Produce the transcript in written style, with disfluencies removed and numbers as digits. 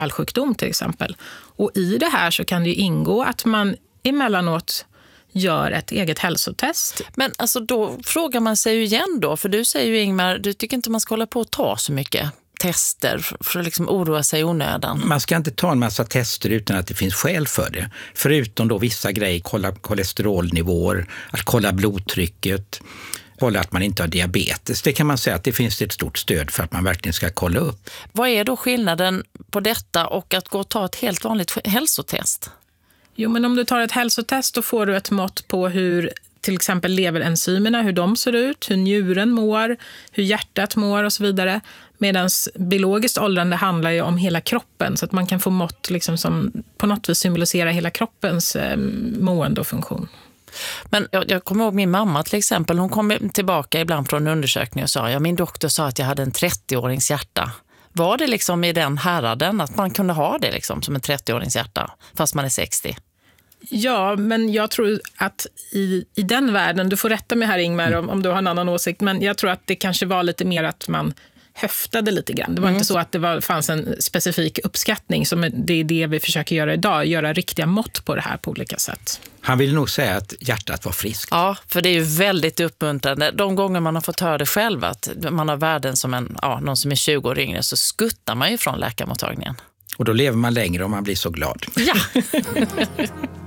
allsjukdom till exempel. Och i det här så kan det ju ingå att man emellanåt gör ett eget hälsotest. Men alltså då frågar man sig ju igen då, för du säger ju Ingmar, du tycker inte man ska hålla på och ta så mycket tester för att liksom oroa sig i onödan. Man ska inte ta en massa tester utan att det finns skäl för det. Förutom då vissa grejer, kolla kolesterolnivåer, att kolla blodtrycket, kolla att man inte har diabetes. Det kan man säga att det finns ett stort stöd för att man verkligen ska kolla upp. Vad är då skillnaden på detta och att gå och ta ett helt vanligt hälsotest? Jo, men om du tar ett hälsotest då får du ett mått på hur till exempel leverenzymerna, hur de ser ut, hur njuren mår, hur hjärtat mår och så vidare. Medan biologiskt åldrande handlar ju om hela kroppen så att man kan få mått liksom som på något vis symbolisera hela kroppens mående och funktion. Men jag kommer ihåg min mamma till exempel, hon kom tillbaka ibland från en undersökning och sa, min doktor sa att jag hade en 30-årings hjärta. Var det liksom i den häraden att man kunde ha det liksom som en 30-årings hjärta fast man är 60? Ja, men jag tror att i den världen, du får rätta mig här Ingmar om du har en annan åsikt, men jag tror att det kanske var lite mer att man höftade lite grann. Det var inte så att det fanns en specifik uppskattning som det är det vi försöker göra idag, göra riktiga mått på det här på olika sätt. Han vill nog säga att hjärtat var friskt. Ja, för det är ju väldigt uppmuntrande. De gånger man har fått höra det själv att man har värden som någon som är 20 år yngre så skuttar man ju från läkarmottagningen. Och då lever man längre om man blir så glad. Ja!